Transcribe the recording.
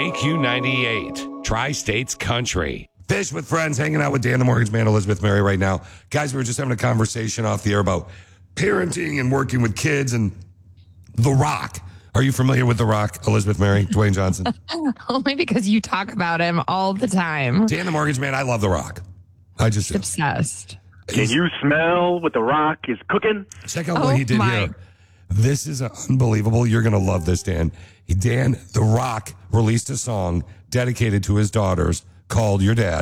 KQ98, Tri-States Country. Fish with Friends, hanging out with Dan the Mortgage Man, Elizabeth Mary right now. Guys, we were just having a conversation off the air about parenting and working with kids and The Rock. Are you familiar with The Rock, Elizabeth Mary, Dwayne Johnson? Only because you talk about him all the time. Dan the Mortgage Man, I love The Rock. I just obsessed. Can you smell what The Rock is cooking? Check out what he did here. This is unbelievable. You're going to love this, Dan. Dan, The Rock released a song dedicated to his daughters called Your Dad.